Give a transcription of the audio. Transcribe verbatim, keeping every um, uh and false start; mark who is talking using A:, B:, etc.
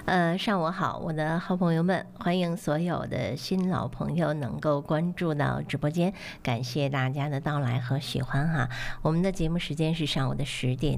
A: 呃，上午好，我的好朋友们，欢迎所有的新老朋友能够关注到直播间，感谢大家的到来和喜欢哈。我们的节目时间是上午的十点